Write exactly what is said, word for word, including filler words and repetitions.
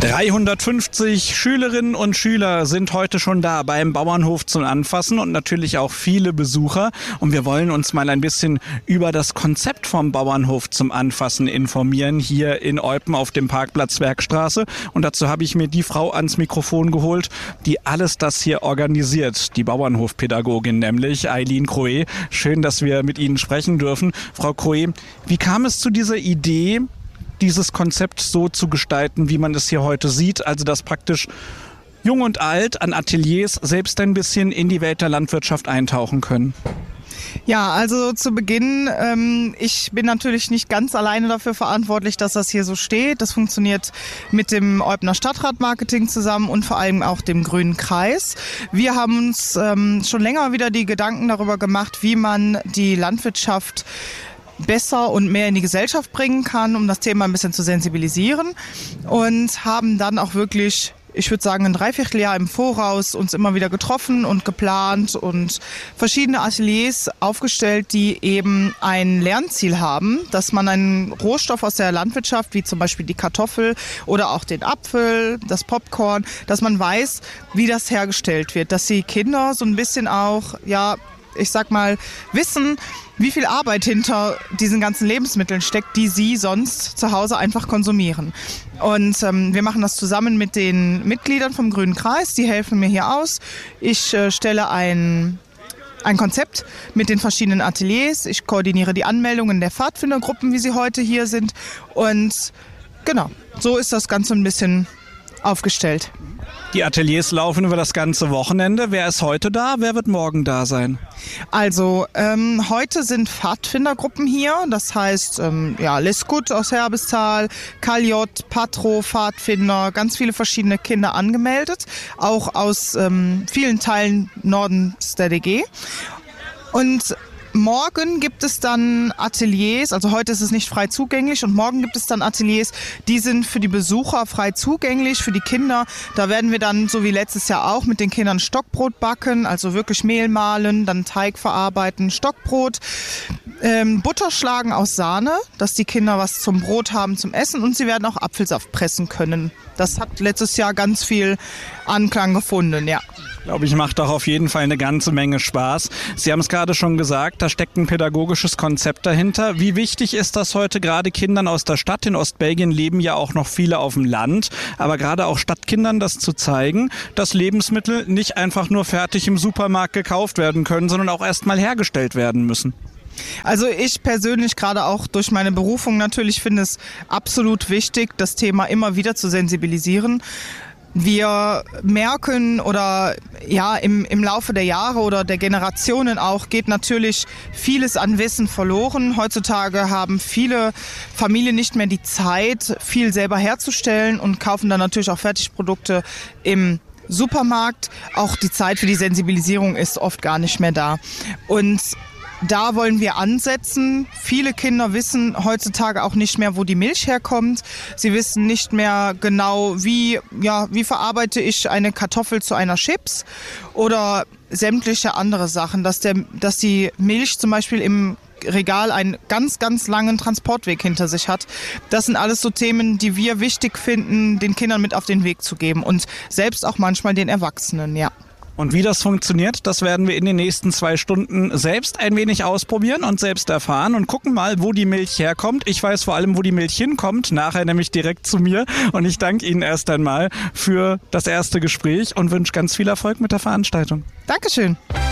dreihundertfünfzig Schülerinnen und Schüler sind heute schon da beim Bauernhof zum Anfassen und natürlich auch viele Besucher. Und wir wollen uns mal ein bisschen über das Konzept vom Bauernhof zum Anfassen informieren, hier in Eupen auf dem Parkplatz Werkstraße. Und dazu habe ich mir die Frau ans Mikrofon geholt, die alles das hier organisiert. Die Bauernhofpädagogin nämlich, Eileen Croe. Schön, dass wir mit Ihnen sprechen dürfen. Frau Croe, wie kam es zu dieser Idee, dieses Konzept so zu gestalten, wie man es hier heute sieht, also dass praktisch Jung und Alt an Ateliers selbst ein bisschen in die Welt der Landwirtschaft eintauchen können? Ja, also zu Beginn, ähm, ich bin natürlich nicht ganz alleine dafür verantwortlich, dass das hier so steht. Das funktioniert mit dem Eupener Stadtrat-Marketing zusammen und vor allem auch dem Grünen Kreis. Wir haben uns ähm, schon länger wieder die Gedanken darüber gemacht, wie man die Landwirtschaft besser und mehr in die Gesellschaft bringen kann, um das Thema ein bisschen zu sensibilisieren, und haben dann auch wirklich, ich würde sagen, ein Dreivierteljahr im Voraus uns immer wieder getroffen und geplant und verschiedene Ateliers aufgestellt, die eben ein Lernziel haben, dass man einen Rohstoff aus der Landwirtschaft, wie zum Beispiel die Kartoffel oder auch den Apfel, das Popcorn, dass man weiß, wie das hergestellt wird, dass die Kinder so ein bisschen auch, ja, ich sag mal, wissen, wie viel Arbeit hinter diesen ganzen Lebensmitteln steckt, die sie sonst zu Hause einfach konsumieren. Und ähm, wir machen das zusammen mit den Mitgliedern vom Grünen Kreis, die helfen mir hier aus. Ich äh, stelle ein, ein Konzept mit den verschiedenen Ateliers. Ich koordiniere die Anmeldungen der Pfadfindergruppen, wie sie heute hier sind. Und genau, so ist das Ganze ein bisschen aufgestellt. Die Ateliers laufen über das ganze Wochenende. Wer ist heute da? Wer wird morgen da sein? Also ähm, heute sind Pfadfindergruppen hier. Das heißt, ähm, ja, Lesgut aus Herbestal, Kaljot, Patro, Pfadfinder, ganz viele verschiedene Kinder angemeldet. Auch aus ähm, vielen Teilen Nordens der D G. Und morgen gibt es dann Ateliers, also heute ist es nicht frei zugänglich, und morgen gibt es dann Ateliers, die sind für die Besucher frei zugänglich, für die Kinder. Da werden wir dann, so wie letztes Jahr auch, mit den Kindern Stockbrot backen, also wirklich Mehl mahlen, dann Teig verarbeiten, Stockbrot, ähm, Butter schlagen aus Sahne, dass die Kinder was zum Brot haben, zum Essen, und sie werden auch Apfelsaft pressen können. Das hat letztes Jahr ganz viel Anklang gefunden, ja. Ich glaube, ich macht doch auf jeden Fall eine ganze Menge Spaß. Sie haben es gerade schon gesagt, da steckt ein pädagogisches Konzept dahinter. Wie wichtig ist das heute gerade Kindern aus der Stadt? In Ostbelgien leben ja auch noch viele auf dem Land, aber gerade auch Stadtkindern das zu zeigen, dass Lebensmittel nicht einfach nur fertig im Supermarkt gekauft werden können, sondern auch erst mal hergestellt werden müssen. Also ich persönlich, gerade auch durch meine Berufung natürlich, finde es absolut wichtig, das Thema immer wieder zu sensibilisieren. Wir merken, oder ja, im, im Laufe der Jahre oder der Generationen auch, geht natürlich vieles an Wissen verloren. Heutzutage haben viele Familien nicht mehr die Zeit, viel selber herzustellen, und kaufen dann natürlich auch Fertigprodukte im Supermarkt. Auch die Zeit für die Sensibilisierung ist oft gar nicht mehr da. Und da wollen wir ansetzen. Viele Kinder wissen heutzutage auch nicht mehr, wo die Milch herkommt. Sie wissen nicht mehr genau, wie, ja, wie verarbeite ich eine Kartoffel zu einer Chips oder sämtliche andere Sachen, dass, der, dass die Milch zum Beispiel im Regal einen ganz, ganz langen Transportweg hinter sich hat. Das sind alles so Themen, die wir wichtig finden, den Kindern mit auf den Weg zu geben, und selbst auch manchmal den Erwachsenen, ja. Und wie das funktioniert, das werden wir in den nächsten zwei Stunden selbst ein wenig ausprobieren und selbst erfahren und gucken mal, wo die Milch herkommt. Ich weiß vor allem, wo die Milch hinkommt, nachher nämlich direkt zu mir. Und ich danke Ihnen erst einmal für das erste Gespräch und wünsche ganz viel Erfolg mit der Veranstaltung. Dankeschön.